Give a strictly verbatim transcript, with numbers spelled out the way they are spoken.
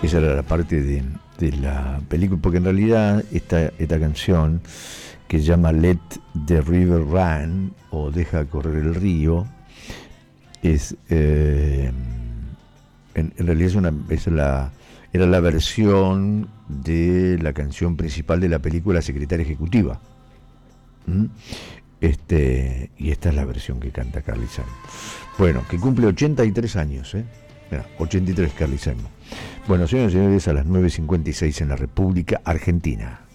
esa era la parte de, de la película, porque en realidad esta, esta canción, que se llama Let the River Run, o Deja correr el río, es eh, en, en realidad es una, es la, era la versión de la canción principal de la película Secretaria Ejecutiva. ¿Mm? Este, y esta es la versión que canta Carly Simon. Bueno, que cumple ochenta y tres años, ¿eh? Mira, ochenta y tres Carly Simon. Bueno, señores y señores, a las nueve cincuenta y seis en la República Argentina.